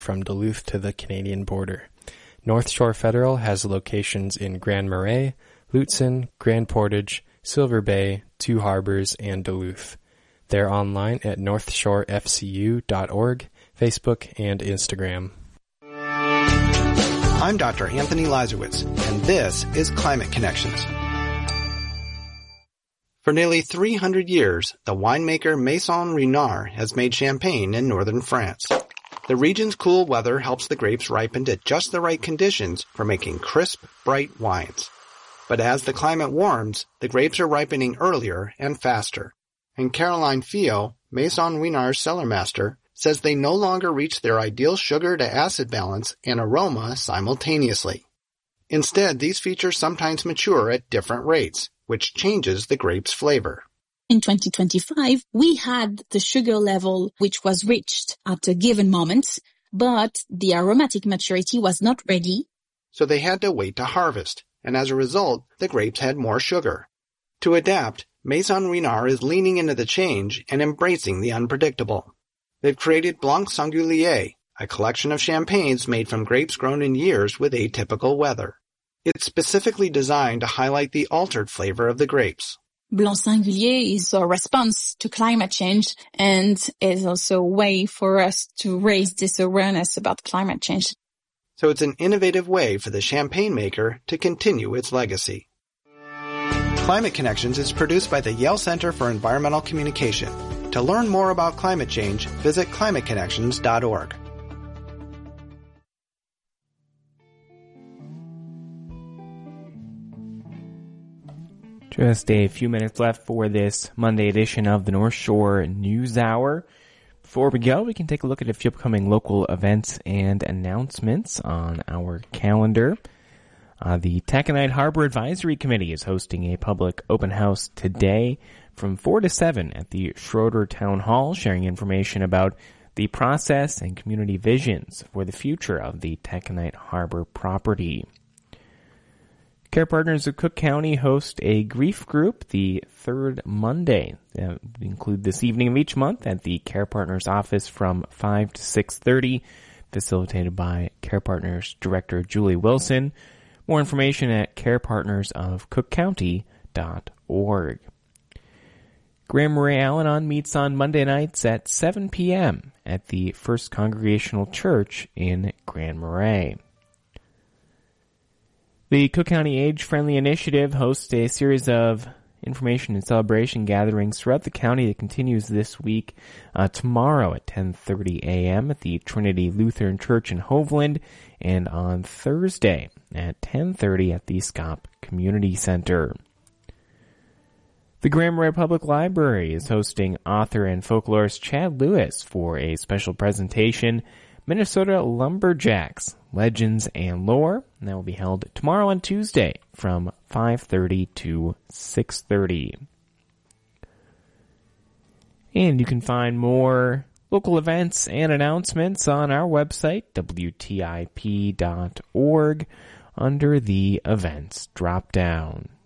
from Duluth to the Canadian border. North Shore Federal has locations in Grand Marais, Lutsen, Grand Portage, Silver Bay, Two Harbors, and Duluth. They're online at northshorefcu.org, Facebook, and Instagram. I'm Dr. Anthony Lazarowitz, and this is Climate Connections. For nearly 300 years, the winemaker Maison Renard has made champagne in northern France. The region's cool weather helps the grapes ripen to just the right conditions for making crisp, bright wines. But as the climate warms, the grapes are ripening earlier and faster. And Caroline Fio, Maison Renard's cellar master, says they no longer reach their ideal sugar to acid balance and aroma simultaneously. Instead, these features sometimes mature at different rates, which changes the grape's flavor. In 2025, we had the sugar level which was reached at a given moment, but the aromatic maturity was not ready. So they had to wait to harvest, and as a result, the grapes had more sugar. To adapt, Maison Renard is leaning into the change and embracing the unpredictable. They've created Blanc Singulier, a collection of champagnes made from grapes grown in years with atypical weather. It's specifically designed to highlight the altered flavor of the grapes. Blanc Singulier is a response to climate change and is also a way for us to raise this awareness about climate change. So it's an innovative way for the champagne maker to continue its legacy. Climate Connections is produced by the Yale Center for Environmental Communication. To learn more about climate change, visit climateconnections.org. Just a few minutes left for this Monday edition of the North Shore News Hour. Before we go, we can take a look at a few upcoming local events and announcements on our calendar. The Taconite Harbor Advisory Committee is hosting a public open house today from 4 to 7 at the Schroeder Town Hall, sharing information about the process and community visions for the future of the Taconite Harbor property. Care Partners of Cook County host a grief group the third Monday. We include this evening of each month at the Care Partners office from 5 to 6:30, facilitated by Care Partners Director Julie Wilson. More information at carepartnersofcookcounty.org. Grand Marais Al-Anon meets on Monday nights at 7 p.m. at the First Congregational Church in Grand Marais. The Cook County Age-Friendly Initiative hosts a series of information and celebration gatherings throughout the county that continues this week. Tomorrow at 10:30 a.m. at the Trinity Lutheran Church in Hoveland, and on Thursday at 10:30 at the Scott Community Center. The Grand Marais Public Library is hosting author and folklorist Chad Lewis for a special presentation, Minnesota Lumberjacks, Legends and Lore, and that will be held tomorrow on Tuesday from 5:30 to 6:30. And you can find more local events and announcements on our website, WTIP.org, under the Events drop-down.